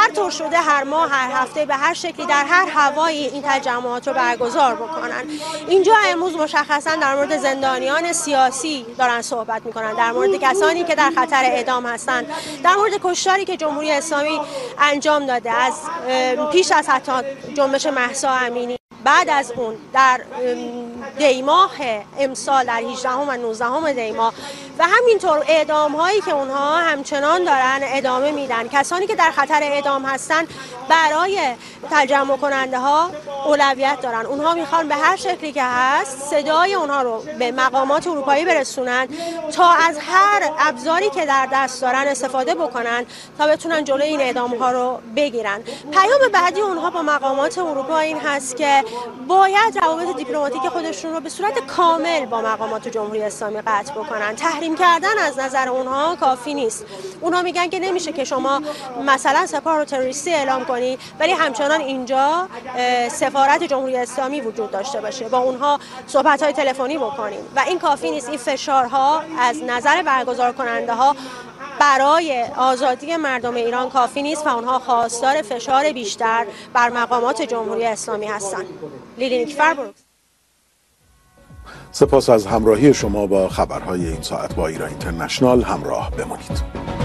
هر طور شده هر ماه هر هفته به هر شکلی در هر هوایی این تجمعات رو برگزار بکنن. اینجا امروز مشخصا در مورد زندانیان سیاسی دارن صحبت میکنن، در مورد کسانی که در خطر اعدام هستند، در مورد کشتاری که جمهوری اسلامی انجام داده از پیش از حتی جنبش مهسا امینی. بعد از اون در دیماه امسال در 18 و 19 دیماه و همینطور اعدام هایی که اونها همچنان دارن ادامه میدن. کسانی که در خطر اعدام هستن برای تجمع کننده ها اولویت دارن. اونها میخوان به هر شکلی که هست صدای اونها رو به مقامات اروپایی برسونن تا از هر ابزاری که در دست دارن استفاده بکنن تا بتونن جلوی این اعدام ها رو بگیرن. پیام بعدی اونها با مقامات اروپا این هست که باید روابط دیپلماتیک خودشون رو به صورت کامل با مقامات جمهوری اسلامی قطع بکنن. تحریم کردن از نظر اونها کافی نیست. اونها میگن که نمیشه که شما مثلا سپاه رو تروریستی اعلام کنید ولی همچنان اینجا سفارت جمهوری اسلامی وجود داشته باشه، با اونها صحبت‌های تلفنی بکنیم و این کافی نیست. این فشارها از نظر برگزار کننده ها برای آزادی مردم ایران کافی نیست و اونها خواستار فشار بیشتر بر مقامات جمهوری اسلامی هستند. لیلی نیکفر بروکس. سپاس از همراهی شما با خبرهای این ساعت با ایران اینترنشنال. همراه بمانید.